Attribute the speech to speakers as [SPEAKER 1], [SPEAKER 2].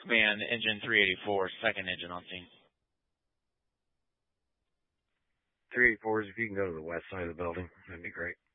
[SPEAKER 1] Command, engine 384, second engine on scene.
[SPEAKER 2] 384s, if you can go to the west side of the building, that'd be great.